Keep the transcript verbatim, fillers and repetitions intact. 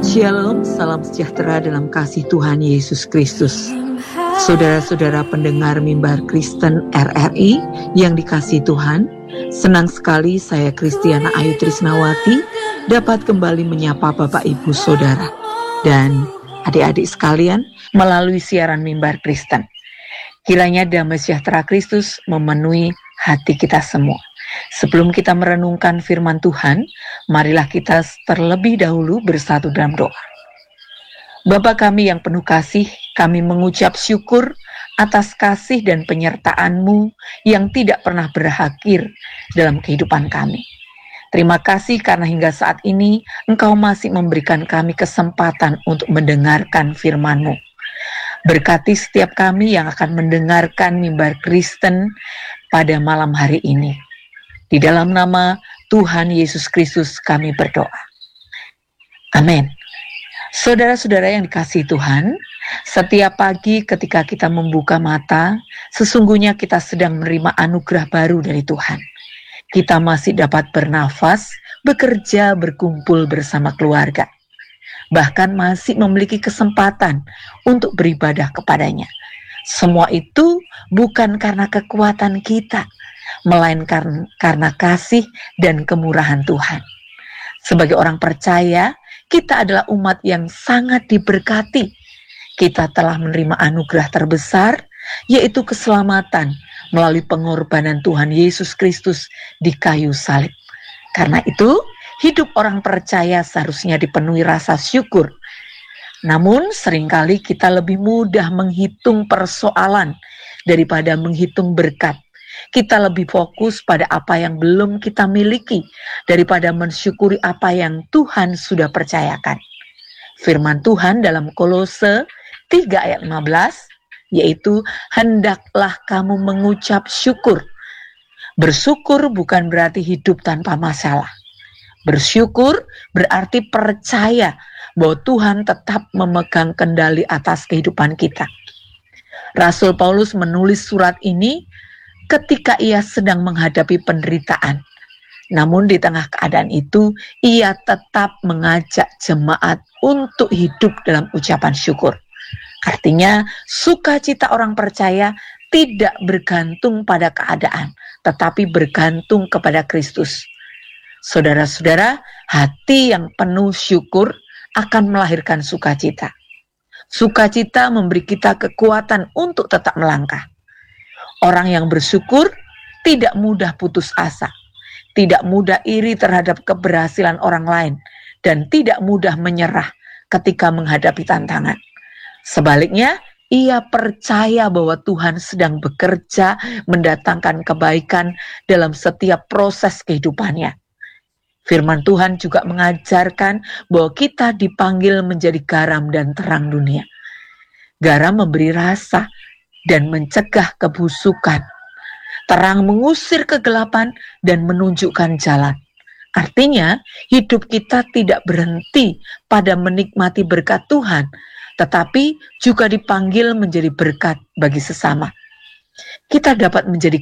Shalom, salam sejahtera dalam kasih Tuhan Yesus Kristus. Saudara-saudara pendengar Mimbar Kristen R R I yang dikasihi Tuhan, senang sekali saya Kristiana Ayu Trisnawati dapat kembali menyapa Bapak Ibu Saudara dan adik-adik sekalian melalui siaran Mimbar Kristen. Kiranya damai sejahtera Kristus memenuhi hati kita semua. Sebelum kita merenungkan firman Tuhan, marilah kita terlebih dahulu bersatu dalam doa. Bapa kami yang penuh kasih, kami mengucap syukur atas kasih dan penyertaan-Mu yang tidak pernah berakhir dalam kehidupan kami. Terima kasih karena hingga saat ini Engkau masih memberikan kami kesempatan untuk mendengarkan firman-Mu. Berkati setiap kami yang akan mendengarkan Mimbar Kristen pada malam hari ini. Di dalam nama Tuhan Yesus Kristus kami berdoa. Amin. Saudara-saudara yang dikasihi Tuhan, setiap pagi ketika kita membuka mata, sesungguhnya kita sedang menerima anugerah baru dari Tuhan. Kita masih dapat bernafas, bekerja, berkumpul bersama keluarga. Bahkan masih memiliki kesempatan untuk beribadah kepadanya. Semua itu bukan karena kekuatan kita, melainkan karena kasih dan kemurahan Tuhan. Sebagai orang percaya, kita adalah umat yang sangat diberkati. Kita telah menerima anugerah terbesar, yaitu keselamatan melalui pengorbanan Tuhan Yesus Kristus di kayu salib. Karena itu, hidup orang percaya seharusnya dipenuhi rasa syukur. Namun, seringkali kita lebih mudah menghitung persoalan daripada menghitung berkat. Kita lebih fokus pada apa yang belum kita miliki daripada mensyukuri apa yang Tuhan sudah percayakan. Firman Tuhan dalam Kolose tiga ayat lima belas, yaitu hendaklah kamu mengucap syukur. Bersyukur bukan berarti hidup tanpa masalah. Bersyukur berarti percaya bahwa Tuhan tetap memegang kendali atas kehidupan kita. Rasul Paulus menulis surat ini ketika ia sedang menghadapi penderitaan. Namun di tengah keadaan itu, ia tetap mengajak jemaat untuk hidup dalam ucapan syukur. Artinya, sukacita orang percaya tidak bergantung pada keadaan, tetapi bergantung kepada Kristus. Saudara-saudara, hati yang penuh syukur akan melahirkan sukacita. Sukacita memberi kita kekuatan untuk tetap melangkah. Orang yang bersyukur tidak mudah putus asa, tidak mudah iri terhadap keberhasilan orang lain, dan tidak mudah menyerah ketika menghadapi tantangan. Sebaliknya, ia percaya bahwa Tuhan sedang bekerja mendatangkan kebaikan dalam setiap proses kehidupannya. Firman Tuhan juga mengajarkan bahwa kita dipanggil menjadi garam dan terang dunia. Garam memberi rasa dan mencegah kebusukan. Terang mengusir kegelapan dan menunjukkan jalan. Artinya, hidup kita tidak berhenti pada menikmati berkat Tuhan, tetapi juga dipanggil menjadi berkat bagi sesama. Kita dapat menjadi